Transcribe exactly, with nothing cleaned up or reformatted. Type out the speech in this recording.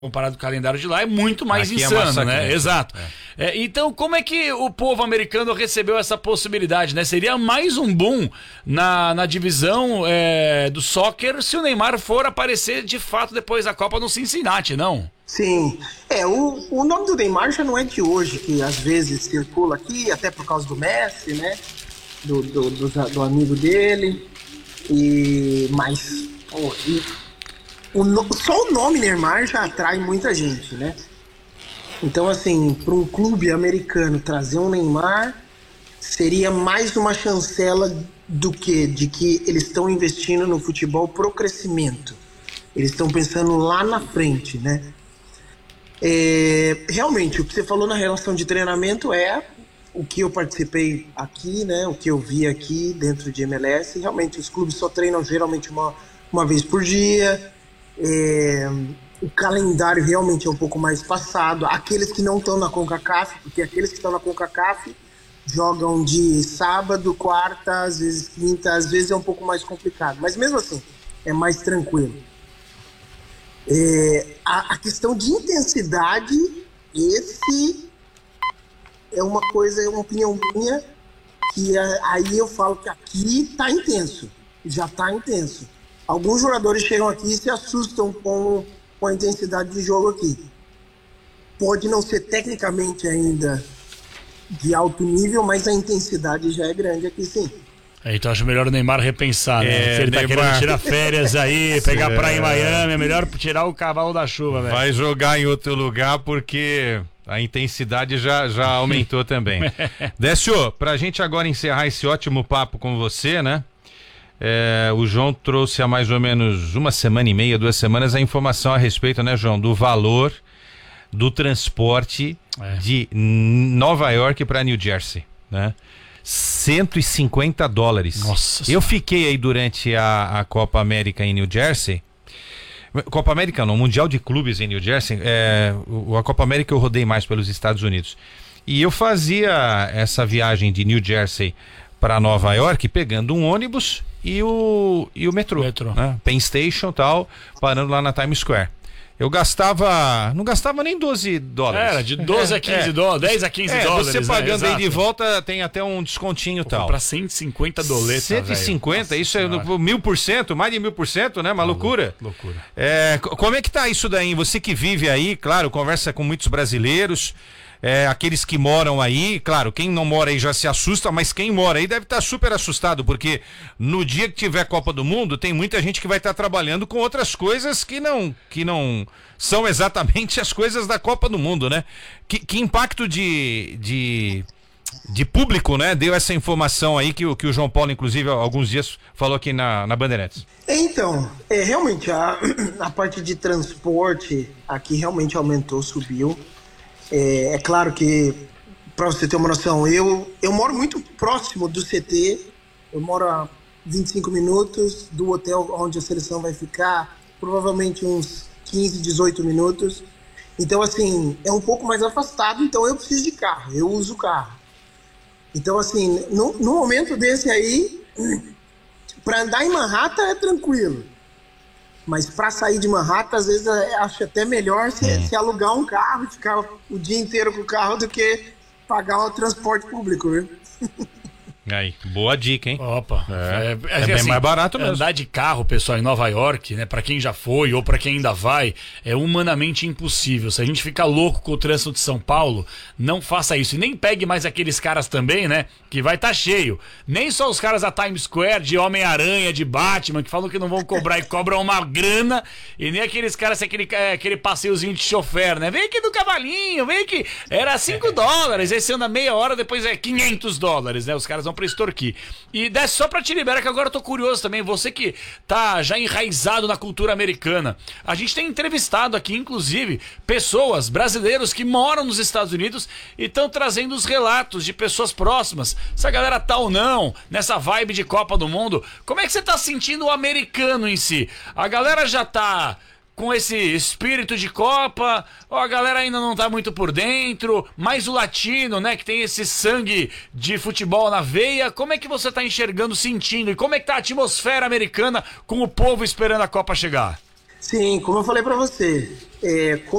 comparado com o calendário de lá, é muito mais Aqui é insano, massacrante. né? Exato. É. É, então, como é que o povo americano recebeu essa possibilidade, né? Seria mais um boom na, na divisão é, do soccer se o Neymar for aparecer de fato depois da Copa no Cincinnati, não? Sim. É, o, o nome do Neymar já não é de hoje, que às vezes circula aqui, até por causa do Messi, né? Do, do, do, do amigo dele. E, mas, pô, e, o, só o nome Neymar já atrai muita gente, né? Então, assim, para um clube americano trazer um Neymar seria mais uma chancela do que? De que eles estão investindo no futebol pro crescimento. Eles estão pensando lá na frente, né? É, realmente, o que você falou na relação de treinamento é o que eu participei aqui, né? O que eu vi aqui dentro de M L S. Realmente, os clubes só treinam geralmente uma, uma vez por dia. É, o calendário realmente é um pouco mais passado. Aqueles que não estão na CONCACAF, porque aqueles que estão na CONCACAF jogam de sábado, quarta, às vezes quinta, às vezes é um pouco mais complicado. Mas mesmo assim, é mais tranquilo. É, a, a questão de intensidade, esse é uma coisa, é uma opinião minha, que é, aí eu falo que aqui tá intenso, já tá intenso. Alguns jogadores chegam aqui e se assustam com, com a intensidade de jogo aqui. Pode não ser tecnicamente ainda de alto nível, mas a intensidade já é grande aqui, sim. É, então acho melhor o Neymar repensar, né? É, Se ele tá Neymar... querendo tirar férias aí, pegar é... praia em Miami, é melhor tirar o cavalo da chuva, velho. Vai jogar em outro lugar porque a intensidade já, já aumentou também. Décio, pra gente agora encerrar esse ótimo papo com você, né? É, o João trouxe há mais ou menos uma semana e meia, duas semanas, a informação a respeito, né, João, do valor do transporte é. de Nova York para New Jersey, né? cento e cinquenta dólares. Nossa. Eu fiquei aí durante a, a Copa América em New Jersey. Copa América não, Mundial de Clubes em New Jersey. É, o, a Copa América eu rodei mais pelos Estados Unidos. E eu fazia essa viagem de New Jersey para Nova York pegando um ônibus e o, e o metrô, metrô. Né? Penn Station e tal, parando lá na Times Square. Eu gastava, não gastava nem doze dólares. Era, de doze é, a quinze é. dólares, dez a quinze é, dólares. Você pagando né? aí de volta tem até um descontinho e tal. Para cento e cinquenta doletas, cento e cinquenta, véio. Isso Nossa é mil por cento, mais de mil por cento, né? Uma ah, loucura. Loucura. É, como é que tá isso daí? Você que vive aí, claro, conversa com muitos brasileiros. É, aqueles que moram aí, claro, quem não mora aí já se assusta, mas quem mora aí deve estar super assustado, porque no dia que tiver Copa do Mundo, tem muita gente que vai estar trabalhando com outras coisas que não, que não são exatamente as coisas da Copa do Mundo, né? Que, que impacto de, de, de público, né? Deu essa informação aí que, que o João Paulo, inclusive, há alguns dias falou aqui na, na Bandeirantes. Então, é, realmente, a, a parte de transporte aqui realmente aumentou, subiu. É, é claro que, para você ter uma noção, eu, eu moro muito próximo do C T, eu moro a vinte e cinco minutos do hotel onde a seleção vai ficar, provavelmente uns quinze, dezoito minutos. Então, assim, é um pouco mais afastado, então eu preciso de carro, eu uso carro. Então, assim, no, no momento desse aí, para andar em Manhattan é tranquilo. Mas para sair de Manhattan, às vezes acho até melhor se, hum. se alugar um carro e ficar o dia inteiro com o carro do que pagar o transporte público, viu? Aí, boa dica, hein? Opa, é, é, é, é bem assim, mais barato mesmo. Andar de carro, pessoal, em Nova York, né, pra quem já foi ou pra quem ainda vai, é humanamente impossível. Se a gente fica louco com o trânsito de São Paulo, não faça isso. E nem pegue mais aqueles caras também, né, que vai estar tá cheio. Nem só os caras da Times Square, de Homem-Aranha, de Batman, que falam que não vão cobrar e cobram uma grana, e nem aqueles caras, aquele, aquele passeiozinho de chofer, né? Vem aqui do cavalinho, vem aqui. Era cinco dólares, aí você anda meia hora, depois é quinhentos dólares, né? Os caras vão pra extorquir. E desce só pra te liberar, que agora eu tô curioso também, você que tá já enraizado na cultura americana. A gente tem entrevistado aqui, inclusive, pessoas, brasileiros que moram nos Estados Unidos e estão trazendo os relatos de pessoas próximas. Se a galera tá ou não nessa vibe de Copa do Mundo, como é que você tá sentindo o americano em si? A galera já tá com esse espírito de Copa, ou a galera ainda não tá muito por dentro, mais o latino, né, que tem esse sangue de futebol na veia? Como é que você tá enxergando, sentindo, e como é que tá a atmosfera americana com o povo esperando a Copa chegar? Sim, como eu falei para você, é,